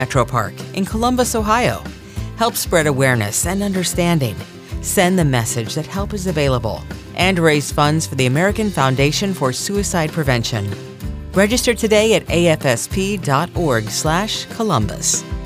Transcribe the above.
Metro Park in Columbus, Ohio. Help spread awareness and understanding. Send the message that help is available and raise funds for the American Foundation for Suicide Prevention. Register today at afsp.org/Columbus.